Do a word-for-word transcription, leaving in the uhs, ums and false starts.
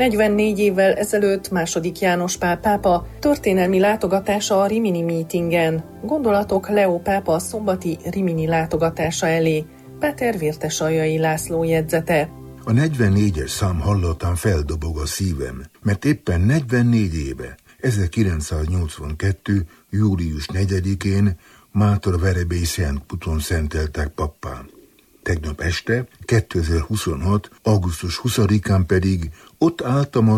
negyvennégy évvel ezelőtt második János Pál pápa történelmi látogatása a Rimini mítingen. Gondolatok Leó pápa szombati Rimini látogatása elé. Péter Vértesaljai László jegyzete. A negyvennégyes szám hallatán feldobog a szívem, mert éppen negyvennégy éve, ezerkilencszáznyolcvankettő. július negyedikén Mátorverebélyi Szentputon szenteltek pappá. Tegnap este, kétezer-huszonhat. augusztus huszadikán pedig ott álltam a